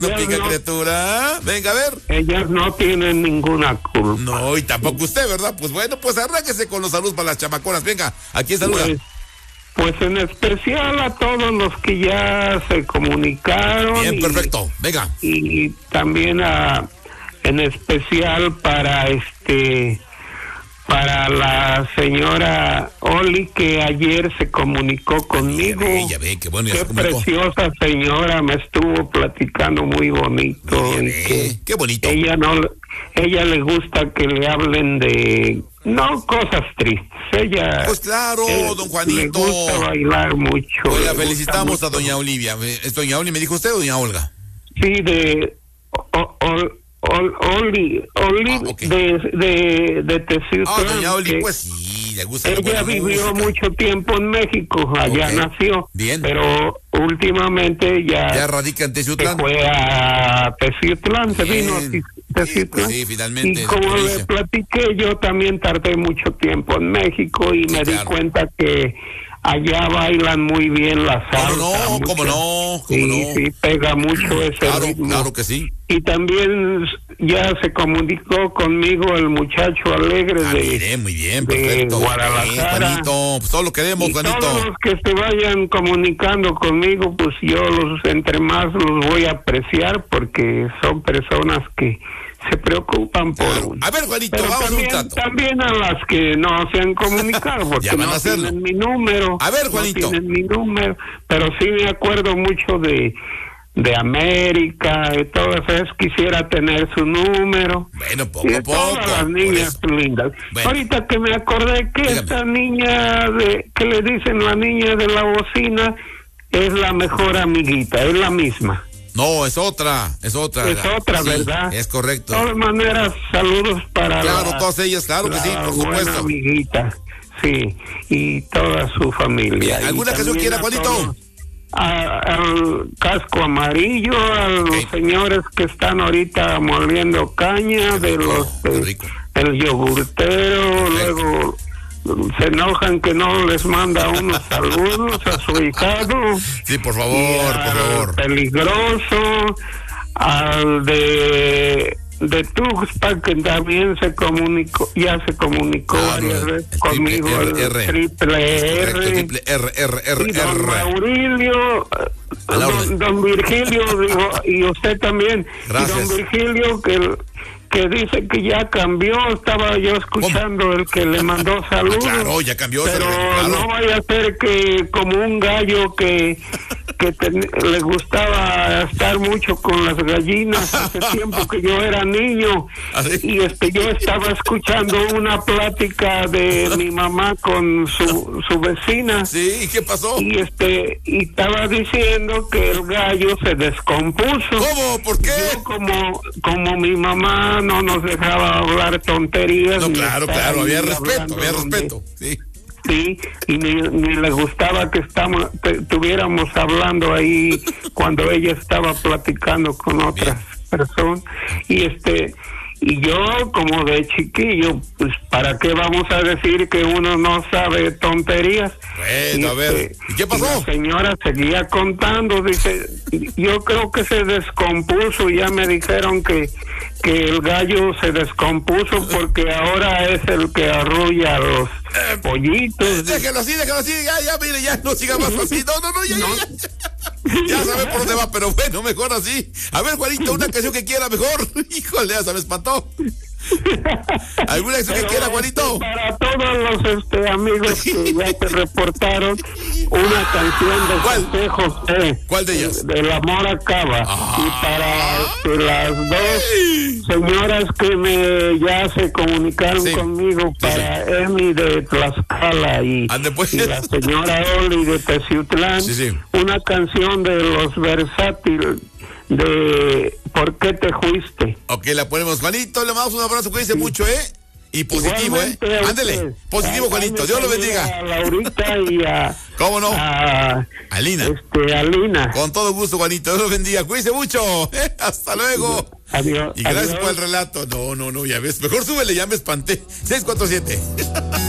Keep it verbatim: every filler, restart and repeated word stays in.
No pica, no, criatura. Venga, a ver. Ellas no tienen ninguna culpa. No, y tampoco usted, ¿verdad? Pues bueno, pues arránquese con los saludos para las chamaconas. Venga, aquí saluda. Pues, pues en especial a todos los que ya se comunicaron. Bien, y, perfecto. Venga. Y también a, en especial para este... para la señora Oli, que ayer se comunicó conmigo. Ya ve, ya ve, qué bueno, ya qué se comunicó. Preciosa señora, me estuvo platicando muy bonito. Bien, y que qué bonito. Ella no, ella le gusta que le hablen de, no cosas tristes. Ella, pues claro, eh, don Juanito. Le gusta bailar mucho. Pues la felicitamos a doña Olivia. ¿Es doña Oli, me dijo usted o doña Olga? Sí, de... O, o, Ol, Oli, Oli ah, okay. de, de, de Teciutlán. Ah, doña Oli, pues sí, le gusta. Ella vivió música. mucho tiempo en México, allá okay. nació. Bien. Pero últimamente ya. Ya radica en Teciutlán. Se fue a Teciutlán, se vino a Teciutlán. Sí, finalmente. Y como le platiqué, yo también tardé mucho tiempo en México y sí, me claro. di cuenta que allá bailan muy bien la salsa. No, no, cómo no, cómo sí, no. Sí, pega mucho ese claro, ritmo. Claro que sí. Y también ya se comunicó conmigo el muchacho alegre ah, de, mire, muy bien, perfecto. de Guadalajara. Bien, Juanito, pues todo lo queremos, y Juanito. Todos los que se vayan comunicando conmigo, pues yo los entre más los voy a apreciar porque son personas que se preocupan por claro. uno. A ver, Juanito, pero vamos también, a un trato. También a las que no se han comunicado, porque ya van no a hacerlo. tienen mi número. A ver, Juanito. No tienen mi número, pero sí me acuerdo mucho de de América y todas esas, quisiera tener su número. Bueno, poco a poco. Todas las niñas lindas. Bueno. Ahorita que me acordé que Dígame. esta niña, de que le dicen la niña de la bocina, es la mejor amiguita, es la misma. No, es otra, es otra. Es otra, sí, ¿verdad? Es correcto. De todas maneras, saludos para Claro, la, todas ellas, claro que sí, por supuesto. Buena amiguita, sí, y toda su familia. Bien. ¿Alguna canción quiera, Juanito? A, al casco amarillo, a los okay. señores que están ahorita moliendo caña, de los de, el yogurtero, luego se enojan que no les manda unos saludos a su hijado. Sí, por favor, por favor. Peligroso, al de de Tuxpan, que también se comunicó, ya se comunicó ah, varias no, veces conmigo, el R, triple R, el triple R, R, R, y don R. Maurilio, don, don Virgilio, digo, y usted también, gracias. Y don Virgilio, que que dice que ya cambió, estaba yo escuchando ¿Cómo? El que le mandó saludos. Claro, ya cambió. Pero claro. no vaya a ser que como un gallo que que te, le gustaba estar mucho con las gallinas hace tiempo que yo era niño. ¿Así? Y este yo estaba escuchando una plática de mi mamá con su su vecina. Sí, ¿qué pasó? Y este y estaba diciendo que el gallo se descompuso. ¿Cómo? ¿Por qué? Yo como como mi mamá no nos dejaba hablar tonterías. No, claro, claro, había respeto, había respeto, sí. Sí, y ni, ni le gustaba que estamos, estuviéramos hablando ahí cuando ella estaba platicando con otras Bien. personas. Y este y yo como de chiquillo, pues ¿para qué vamos a decir que uno no sabe tonterías? Bueno, a ver, ¿y qué pasó? Y la señora seguía contando, dice, yo creo que se descompuso, ya me dijeron que que el gallo se descompuso porque ahora es el que arrulla a los eh, pollitos. Eh, déjalo así, déjalo así, ya, ya, mire, ya no siga más así, no, no, no, ya, no. ya, ya. Ya sabe por dónde va, pero bueno, mejor así. A ver, Juanito, una canción que quiera mejor. Híjole, ya se me espantó. ¿Alguna canción que quiera, Juanito? Para todos los este, amigos que ya se reportaron, una canción de ¿Cuál? José José. ¿Cuál de ellas? De, El amor acaba. Ah. Y para este, las dos señoras que me ya se comunicaron sí. conmigo, para sí, sí. Emi de Tlaxcala y, pues. y la señora Oli de Teciutlán, sí, sí. una canción de Los Versátiles de ¿Por qué te fuiste? Ok, la ponemos. Juanito, le mandamos un abrazo, cuídense sí. mucho, ¿eh? Y positivo, Igualmente, ¿eh? Ándele, positivo, Juanito, Dios lo bendiga. A Laurita y a... ¿Cómo no? A, a Lina. Este, a Lina. Con todo gusto, Juanito, Dios lo bendiga. Cuídense mucho, ¿eh? Hasta luego. Adiós. Y gracias adiós. por el relato. No, no, no, ya ves. Mejor súbele, ya me espanté. seis cuatro siete